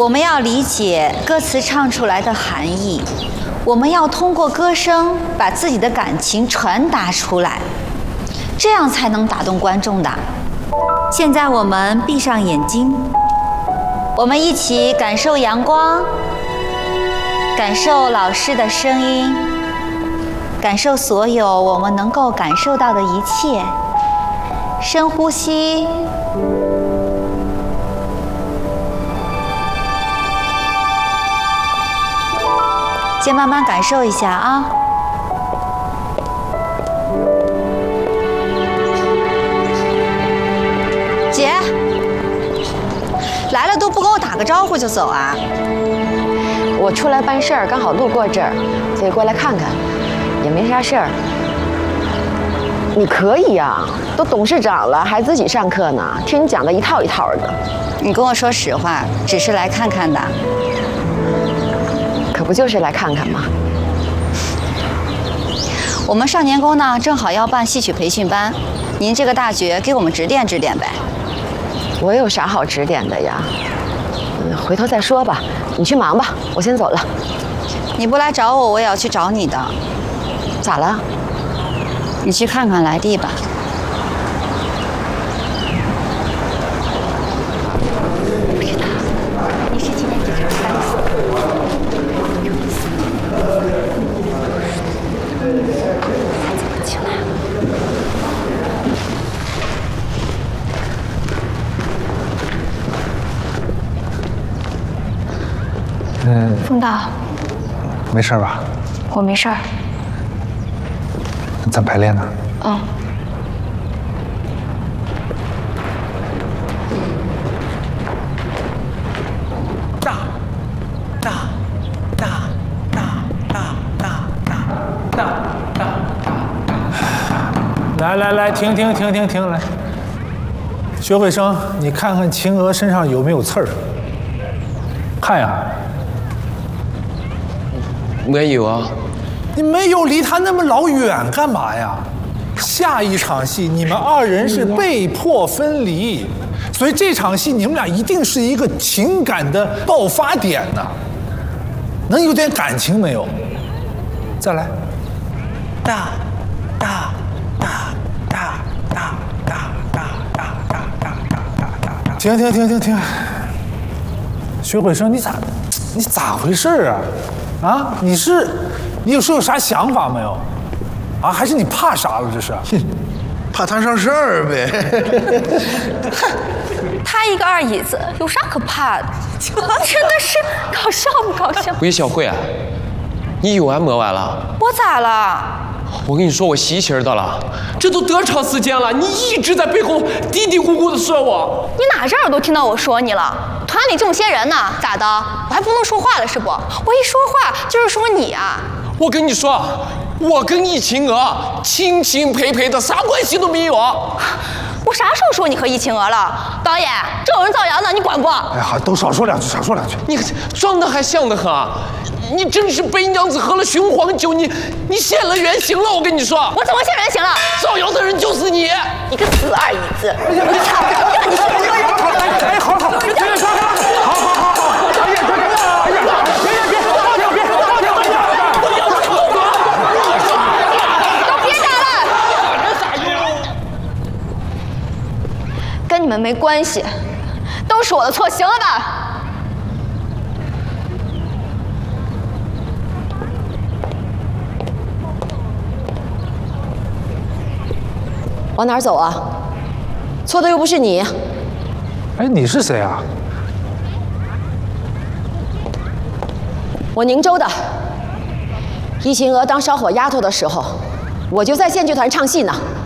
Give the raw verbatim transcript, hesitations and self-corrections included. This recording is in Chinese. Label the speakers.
Speaker 1: 我们要理解歌词唱出来的含义，我们要通过歌声把自己的感情传达出来，这样才能打动观众的。现在我们闭上眼睛，我们一起感受阳光，感受老师的声音，感受所有我们能够感受到的一切。深呼吸。先慢慢感受一下啊。姐，来了都不跟我打个招呼就走啊？
Speaker 2: 我出来办事儿，刚好路过这儿，所以过来看看，也没啥事儿。你可以呀，都董事长了，还自己上课呢，听你讲的一套一套的。
Speaker 1: 你跟我说实话，只是来看看的。
Speaker 2: 可不就是来看看吗？
Speaker 1: 我们少年宫呢，正好要办戏曲培训班，您这个大角给我们指点指点呗。
Speaker 2: 我有啥好指点的呀？嗯，回头再说吧。你去忙吧，我先走了。
Speaker 1: 你不来找我，我也要去找你的。
Speaker 2: 咋了？
Speaker 1: 你去看看来地吧。别打，你是今天这场班子。
Speaker 3: 嗯，
Speaker 4: 风道，
Speaker 3: 没事吧？
Speaker 4: 我没事儿。
Speaker 3: 咱排练呢？
Speaker 4: 嗯。
Speaker 5: 大，大，大，大，大，大，大，大，大，大。来来来，停停停停停，来。薛慧生，你看看秦娥身上有没有刺儿？看呀。
Speaker 6: 没有啊。
Speaker 5: 你没有离他那么老远干嘛呀？下一场戏你们二人是被迫分离，所以这场戏你们俩一定是一个情感的爆发点呢。能有点感情没有？再来。大，大，大，大，大，大，大，大，大，大，大，大。停停停停停！薛慧生，你咋，你咋回事啊？啊，你是？你有时候有啥想法没有？啊，还是你怕啥了？这是？
Speaker 7: 怕摊上事儿呗。
Speaker 4: 哼，他一个二椅子，有啥可怕的？真的是搞笑不搞笑？
Speaker 6: 喂，小慧啊，你又按摩完了？
Speaker 4: 我咋了？
Speaker 6: 我跟你说，我吸气儿的了，这都多长时间了？你一直在背后嘀嘀咕咕的说我。
Speaker 4: 你哪只耳朵听到我说你了？团里这么些人呢，咋的？我还不能说话了是不？我一说话就是说你啊。
Speaker 6: 我跟你说，我跟易晴娥亲亲陪陪的，啥关系都没有。
Speaker 4: 我啥时候说你和易晴娥了？导演，这有人造谣呢，你管不？
Speaker 5: 哎呀，都少说两句，少说两句。
Speaker 6: 你装的还像的很啊！你真是白娘子喝了雄黄酒，你你现了原形了！我跟你说，
Speaker 4: 我怎么现原形了？
Speaker 6: 造谣的人就是你！
Speaker 4: 你个死二椅子！你操！你是
Speaker 5: 哎，好好，别别说，好好好好，导演，导演，哎呀，别别别，放掉别，放掉别，
Speaker 4: 都别打了！跟你们没关系，都是我的错，行了吧？
Speaker 2: 往哪儿走啊？错的又不是你。
Speaker 5: 哎，你是谁啊？
Speaker 2: 我宁州的。易晴娥当烧火丫头的时候，我就在县剧团唱戏呢。